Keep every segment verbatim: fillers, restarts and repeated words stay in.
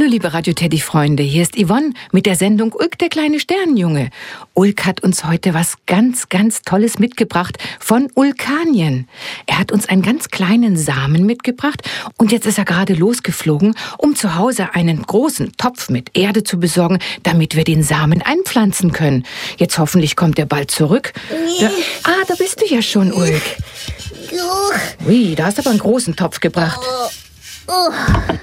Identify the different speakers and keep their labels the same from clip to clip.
Speaker 1: liebe Radio-Teddy-Freunde, hier ist Yvonne mit der Sendung Ulk, der kleine Sternenjunge. Ulk hat uns heute was ganz, ganz Tolles mitgebracht von Ulkanien. Er hat uns einen ganz kleinen Samen mitgebracht und jetzt ist er gerade losgeflogen, um zu Hause einen großen Topf mit Erde zu besorgen, damit wir den Samen einpflanzen können. Jetzt hoffentlich kommt er bald zurück. Da, ah, da bist du ja schon, Ulk. Ui, da hast du aber einen großen Topf gebracht.
Speaker 2: Oh.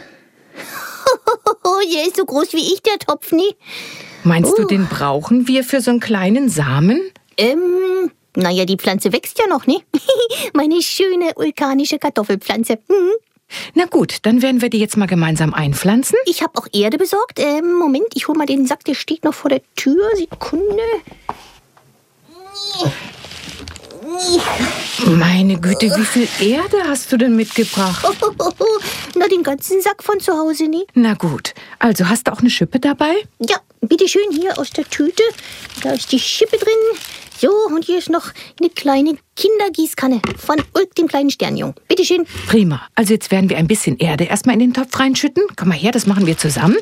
Speaker 2: Oh, der ist so groß wie ich, der Topf, nie.
Speaker 1: Meinst
Speaker 2: uh.
Speaker 1: du, den brauchen wir für so einen kleinen Samen?
Speaker 2: Ähm, naja, die Pflanze wächst ja noch, ne? Meine schöne vulkanische Kartoffelpflanze. Hm.
Speaker 1: Na gut, dann werden wir die jetzt mal gemeinsam einpflanzen.
Speaker 2: Ich habe auch Erde besorgt. Ähm, Moment, ich hol mal den Sack, der steht noch vor der Tür. Sekunde.
Speaker 1: Meine Güte, wie viel Erde hast du denn mitgebracht?
Speaker 2: Oh, oh, oh, oh. Na, den ganzen Sack von zu Hause, nie.
Speaker 1: Na gut, also hast du auch eine Schippe dabei?
Speaker 2: Ja, bitteschön, hier aus der Tüte. Da ist die Schippe drin. So, und hier ist noch eine kleine Kindergießkanne von Ulk, dem kleinen Sternjungen. Bitteschön.
Speaker 1: Prima, also jetzt werden wir ein bisschen Erde erstmal in den Topf reinschütten. Komm mal her, das machen wir zusammen.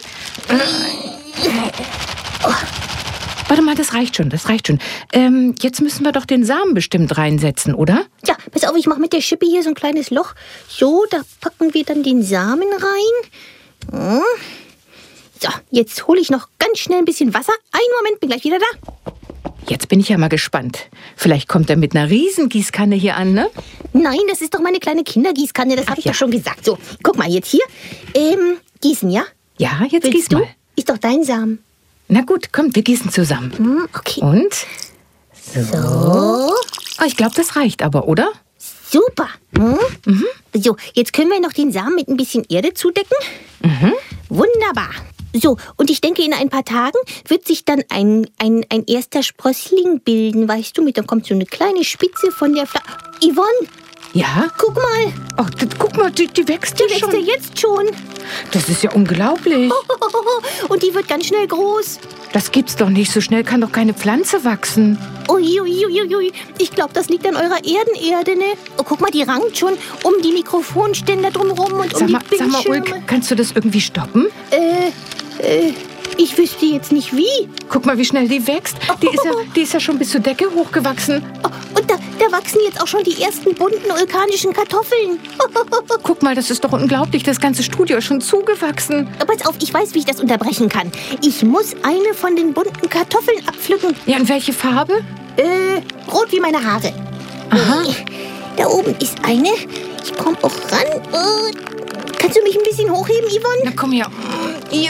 Speaker 1: Oh. Warte mal, das reicht schon, das reicht schon. Ähm, jetzt müssen wir doch den Samen bestimmt reinsetzen, oder?
Speaker 2: Ja, pass auf, ich mache mit der Schippe hier so ein kleines Loch. So, da packen wir dann den Samen rein. So, jetzt hole ich noch ganz schnell ein bisschen Wasser. Einen Moment, bin gleich wieder da.
Speaker 1: Jetzt bin ich ja mal gespannt. Vielleicht kommt er mit einer Riesengießkanne hier an, ne?
Speaker 2: Nein, das ist doch meine kleine Kindergießkanne, das habe ich
Speaker 1: ja.
Speaker 2: doch schon gesagt. So, guck mal jetzt hier. Ähm, gießen, ja?
Speaker 1: Ja, jetzt
Speaker 2: Willst
Speaker 1: gieß
Speaker 2: du?
Speaker 1: mal.
Speaker 2: Ist doch dein Samen.
Speaker 1: Na gut, komm, wir gießen zusammen.
Speaker 2: Hm, okay.
Speaker 1: Und? So.
Speaker 2: So.
Speaker 1: Oh, ich glaube, das reicht aber, oder?
Speaker 2: Super. Hm?
Speaker 1: Mhm.
Speaker 2: So, jetzt können wir noch den Samen mit ein bisschen Erde zudecken.
Speaker 1: Mhm.
Speaker 2: Wunderbar. So, und ich denke, in ein paar Tagen wird sich dann ein, ein, ein erster Sprössling bilden, weißt du, mit dann kommt so eine kleine Spitze von der Pflanze. Yvonne,
Speaker 1: Ja?
Speaker 2: guck mal,
Speaker 1: Oh, d- guck mal, die, die wächst
Speaker 2: die
Speaker 1: ja
Speaker 2: wächst
Speaker 1: schon.
Speaker 2: ja jetzt schon.
Speaker 1: Das ist ja unglaublich.
Speaker 2: Und die wird ganz schnell groß.
Speaker 1: Das gibt's doch nicht. So schnell kann doch keine Pflanze wachsen.
Speaker 2: Uiuiuiui, ich glaube, das liegt an eurer Erdenerde, ne? Oh, guck mal, die rankt schon um die Mikrofonständer drumherum und um
Speaker 1: Sag
Speaker 2: die
Speaker 1: mal, sag mal,
Speaker 2: Bildschirme.
Speaker 1: Ulk, kannst du das irgendwie stoppen?
Speaker 2: Äh, äh, ich wüsste jetzt nicht wie.
Speaker 1: Guck mal, wie schnell die wächst. Die ist ja, die ist ja schon bis zur Decke hochgewachsen.
Speaker 2: Oh, und da, da wachsen jetzt auch schon die ersten bunten vulkanischen Kartoffeln.
Speaker 1: Guck mal, das ist doch unglaublich. Das ganze Studio ist schon zugewachsen.
Speaker 2: Pass auf, ich weiß, wie ich das unterbrechen kann. Ich muss eine von den bunten Kartoffeln abpflücken.
Speaker 1: Ja, und welche Farbe?
Speaker 2: Äh, rot wie meine Haare.
Speaker 1: Aha.
Speaker 2: Äh, Da oben ist eine. Ich komme auch ran. Äh, kannst du mich ein bisschen hochheben, Yvonne?
Speaker 1: Na komm her. Hier.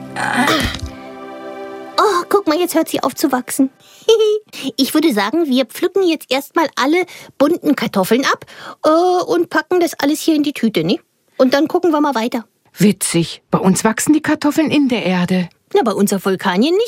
Speaker 2: Oh, guck mal, jetzt hört sie auf zu wachsen. Ich würde sagen, wir pflücken jetzt erstmal alle bunten Kartoffeln ab äh, und packen das alles hier in die Tüte, ne? Und dann gucken wir mal weiter.
Speaker 1: Witzig. Bei uns wachsen die Kartoffeln in der Erde.
Speaker 2: Na, bei uns auf Vulkanien nicht.